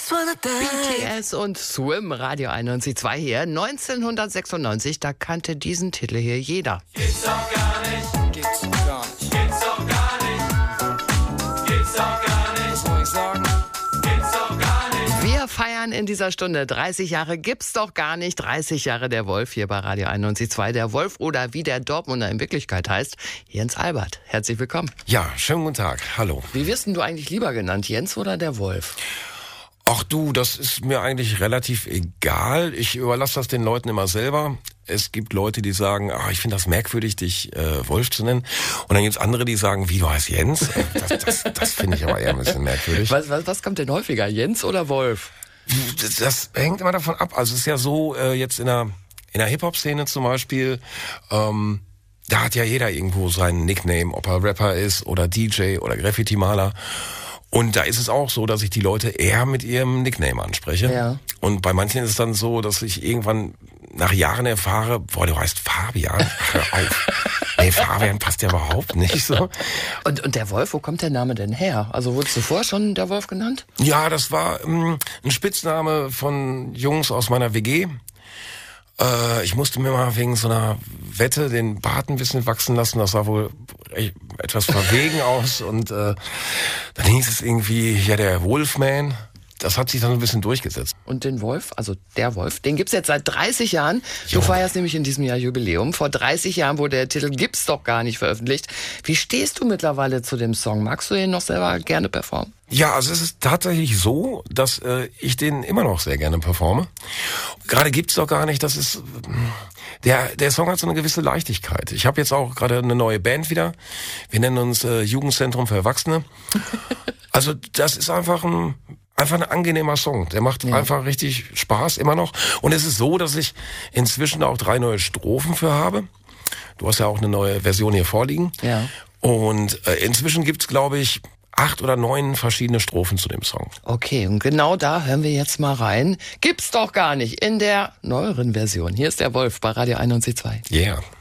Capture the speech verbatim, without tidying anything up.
B T S und Swim, Radio einundneunzig Komma zwei hier. neunzehnhundertsechsundneunzig, da kannte diesen Titel hier jeder. Geht's doch gar nicht. Geht's doch gar nicht. Geht's doch gar nicht. Geht's doch gar nicht. Was soll ich sagen? Geht's doch gar nicht. Wir feiern in dieser Stunde dreißig Jahre, gibt's doch gar nicht. dreißig Jahre der Wolf hier bei Radio einundneunzig Komma zwei. Der Wolf oder wie der Dortmunder in Wirklichkeit heißt, Jens Albert. Herzlich willkommen. Ja, schönen guten Tag. Hallo. Wie wirst denn du eigentlich lieber genannt, Jens oder der Wolf? Ach du, das ist mir eigentlich relativ egal. Ich überlasse das den Leuten immer selber. Es gibt Leute, die sagen, ach, ich finde das merkwürdig, dich äh, Wolf zu nennen. Und dann gibt's andere, die sagen, wie, du heißt Jens? Das, das, das finde ich aber eher ein bisschen merkwürdig. Was, was, was kommt denn häufiger, Jens oder Wolf? Das, das hängt immer davon ab. Also es ist ja so, äh, jetzt in der, in der Hip-Hop-Szene zum Beispiel, ähm, da hat ja jeder irgendwo seinen Nickname, ob er Rapper ist oder D J oder Graffiti-Maler. Und da ist es auch so, dass ich die Leute eher mit ihrem Nickname anspreche. Ja. Und bei manchen ist es dann so, dass ich irgendwann nach Jahren erfahre, boah, du heißt Fabian, hör auf. Nee, Fabian passt ja überhaupt nicht so. Und, und der Wolf, wo kommt der Name denn her? Also wurdest du vorher schon der Wolf genannt? Ja, das war ähm, ein Spitzname von Jungs aus meiner W G. Äh, ich musste mir mal wegen so einer Wette den Bart ein bisschen wachsen lassen. Das sah wohl etwas verwegen aus. Und äh, dann hieß es irgendwie, ja, der Wolfman. Das hat sich dann ein bisschen durchgesetzt. Und den Wolf, also der Wolf, den gibt's jetzt seit dreißig Jahren. Du Jo. feierst nämlich in diesem Jahr Jubiläum. Vor dreißig Jahren wurde der Titel Gibt's doch gar nicht veröffentlicht. Wie stehst du mittlerweile zu dem Song? Magst du den noch selber gerne performen? Ja, also es ist tatsächlich so, dass äh, ich den immer noch sehr gerne performe. Gerade gibt's doch gar nicht, das ist der der Song hat so eine gewisse Leichtigkeit. Ich habe jetzt auch gerade eine neue Band wieder. Wir nennen uns äh, Jugendzentrum für Erwachsene. Also das ist einfach ein einfach ein angenehmer Song. Der macht Ja. einfach richtig Spaß immer noch. Und es ist so, dass ich inzwischen auch drei neue Strophen für habe. Du hast ja auch eine neue Version hier vorliegen. Ja. Und äh, inzwischen gibt's, glaube ich, acht oder neun verschiedene Strophen zu dem Song. Okay, und genau da hören wir jetzt mal rein. Gibt's doch gar nicht in der neueren Version. Hier ist der Wolf bei Radio einundneunzig Komma zwei. Yeah.